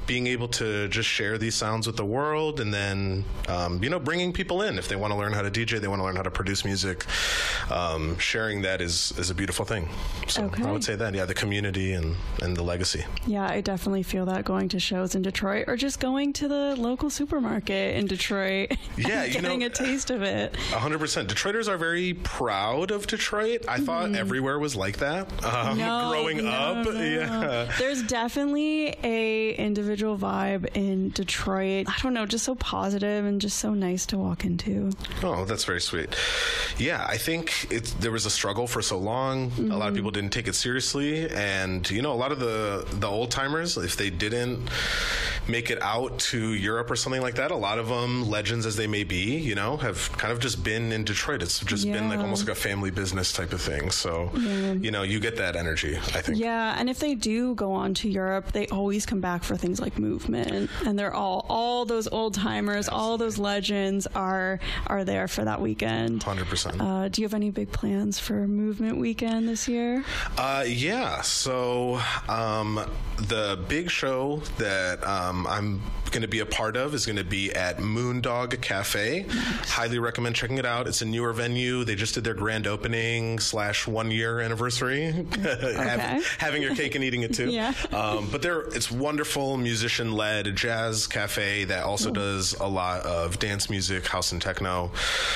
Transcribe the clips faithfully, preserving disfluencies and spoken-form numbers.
being able to just share these sounds with the world, and then um, you know, bringing people in if they want to learn how to D J, they want to learn how to produce music. Um, sharing that is is a beautiful thing. So okay. I would say that, yeah, the community and and the legacy. Yeah, I definitely feel that going to shows in Detroit, or just going to the local supermarket in Detroit. Yeah, and you getting know, a taste of it. A hundred percent. Detroiters are very proud of Detroit. I mm-hmm. thought everywhere was like that. Um, no, growing no, up, no, yeah. No. There's definitely a individual vibe in Detroit. I don't know, just so positive and just so nice to walk into. Oh, that's very sweet. Yeah, I think it's, there was a struggle for so long. Mm-hmm. A lot of people didn't take it seriously, and you know, a lot of the the old timers, if they didn't make it out to Europe or something like that, a lot of them, legends as they may be, you know, have kind of just been in Detroit. It's just yeah. been like almost like a family business type of thing. So, yeah. you know, you get that energy, I think. Yeah, and if they do go on to Europe, they always come back for things like Movement, and they're all all those old timers, Absolutely. all those legends are are there for that weekend. one hundred percent. Uh, do you have any big plans for Movement Weekend this year? Uh, yeah, so um, the big show that um, I'm going to be a part of is going to be at Moondog Cafe. Nice. Highly recommend checking it out. It's a newer venue. They just did their grand opening slash one year anniversary. Okay. Have, having your cake and eating it too. Yeah. Um, but they're, it's wonderful, musician led jazz cafe that also Ooh. does a lot of dance music, house and techno.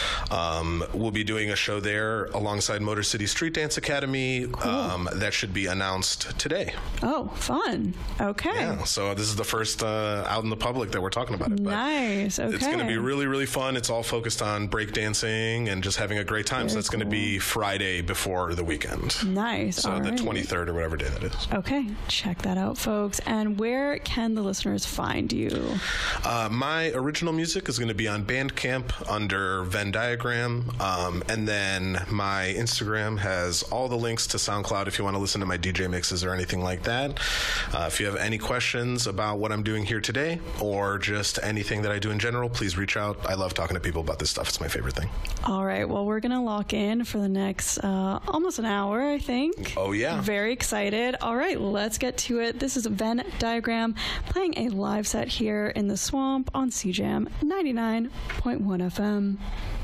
Um, we'll be doing a show there alongside Motor City Street Dance Academy. Cool. Um, that should be announced today. Oh, fun. Okay. Yeah. So this is the first uh, out in the public that we're talking about it. Nice. Okay. It's going to be really, really fun. It's all focused on breakdancing and just having a great time. Very so that's cool. going to be Friday before the weekend. Nice. So all the right. twenty-third or whatever day that is. Okay. Check that out, folks. And where can the listeners find you? Uh, my original music is going to be on Bandcamp under Venn Diagram. Um, and then my Instagram has all the links to SoundCloud if you want to listen to my D J mixes or anything like that. Uh, if you have any questions about what I'm doing here today or just anything that I do in general, please reach out. I love talking to people about this stuff. It's my favorite thing. All right. Well, we're going to lock in for the next uh, almost an hour, I think. Oh, yeah. Very excited. All right. Let's get to it. This is Venn Diagram playing a live set here in the Swamp on C J A M ninety-nine point one F M.